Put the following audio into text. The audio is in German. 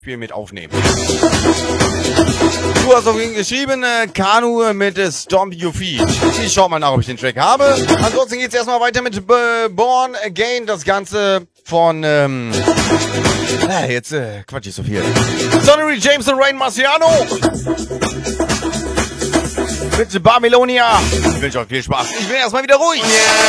Spiel mit aufnehmen. Du hast auf ihn geschrieben, Kanu mit Stomp Your Feet. Ich schau mal nach, ob ich den Track habe. Ansonsten geht's erstmal weiter mit Born Again. Das Ganze von, jetzt quatsch ich so viel. Sonny James und Rain Marciano. Mit Babylonia. Ich wünsche euch viel Spaß. Ich bin erstmal wieder ruhig.